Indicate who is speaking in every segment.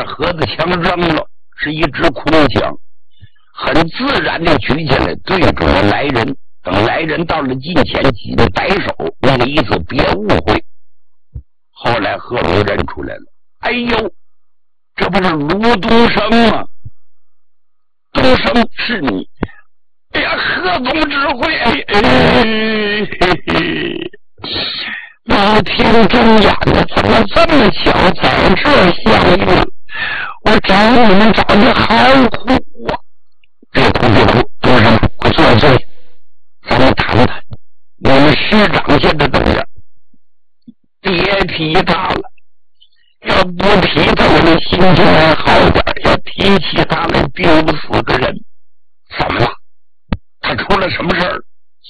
Speaker 1: 盒子枪扔了，是一支空枪，很自然的举起来对准了来人。等来人到了近前，几个摆手，那个意思别误会。后来贺龙认出来了，哎呦，这不是卢东升吗？东升是你！哎呀，贺总指挥！老天睁眼的，怎么这么巧在这相遇？我找你们找的好苦啊！别哭，东升，快坐坐。咱们谈谈，我们师长现在怎么样？别提他了，要不提他，我的心情还好点；要提起他来，病死个人。怎么了？他出了什么事儿？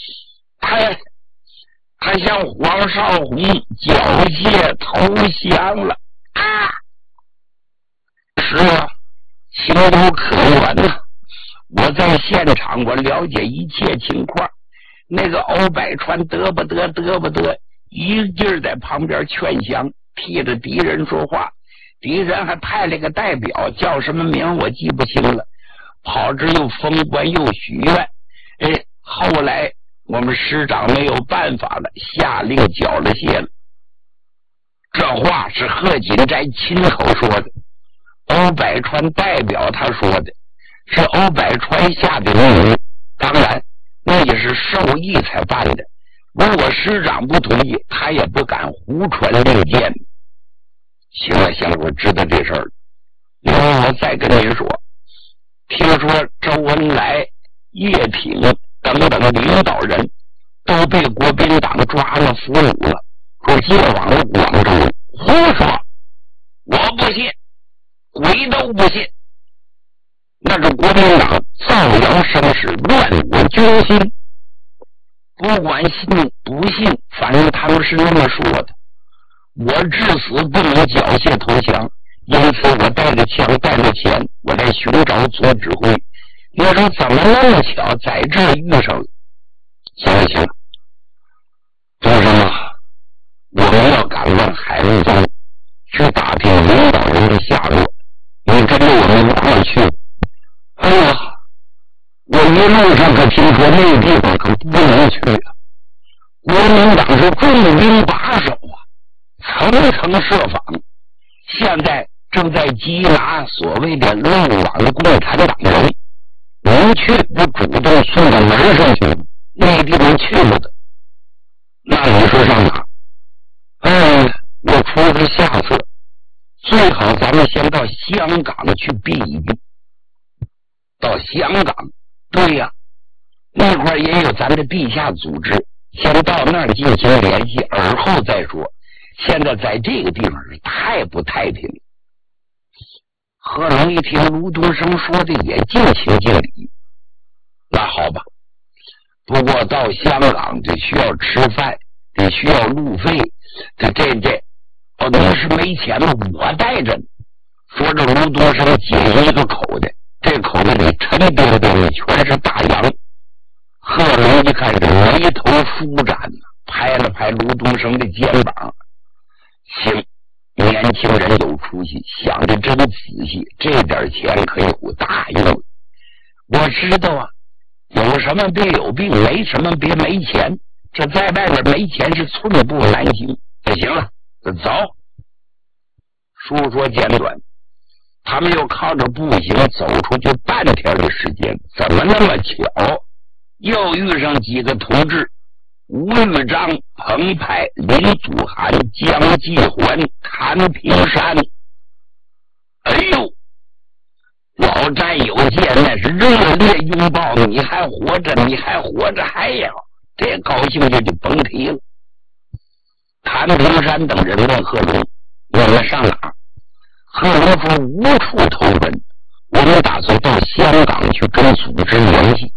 Speaker 1: 他向黄绍竑缴械投降了啊！是啊，情有可原呐。我在现场，我了解一切情况。那个欧百川得不得，一劲儿在旁边劝降，替着敌人说话。敌人还派了个代表，叫什么名我记不清了，跑这又封官又许愿。后来我们师长没有办法了，下令缴了械了。这话是贺锦斋亲口说的，欧百川代表他说的，是欧百川下的命令。当然那也是授意才办的，如果师长不同意，他也不敢胡传令箭。行了，我知道这事儿。因为我再跟您说，听说周恩来、叶挺等等领导人都被国民党抓了俘虏了，说接往了广州。胡说！我不信，鬼都不信。那是国民党造谣生事，乱我军心。不管信不信，反正他们是那么说的。我至死不能缴械投降，因此我带着枪带着钱，我在寻找总指挥。你说怎么那么巧在这遇上了？行，东升啊，我们要赶往海陆丰去打听领导人的下落，你跟着我们一块儿去。哎呀，我一路上可听说那地方可不能去啊！国民党是重兵把守啊，层层设防，现在正在缉拿所谓的漏网共产党人。您去不主动送到门上去，那地方去了的。那你说上哪？我出个下策，最好咱们先到香港去避一避。到香港，对呀，那块也有咱的地下组织，先到那儿进行联系，而后再说。现在在这个地方是太不太平。贺龙一听卢东升说的也尽情尽理，那好吧，不过到香港得需要吃饭，得需要路费，你是没钱吗？我带着呢。说着卢东升解一个口袋，这口袋里沉甸甸的全是大洋。贺龙一看这眉头舒展，拍了拍卢东升的肩膀，行，年轻人有出息，想的真仔细，这点钱可有大用。我知道啊，有什么别有病，没什么别没钱，这在外边没钱是寸步难行。行了，走。说说简短，他们又靠着步行走出去半天的时间，怎么那么巧又遇上几个同志，吴玉章、彭湃、林祖涵、江继环、谭平山。哎呦，老战友见那是热烈拥抱，你还活着，哎呀，这高兴就甭提了。谭平山等人问贺龙，我们上哪儿？贺龙说无处投奔，我们打算到香港去跟组织联系。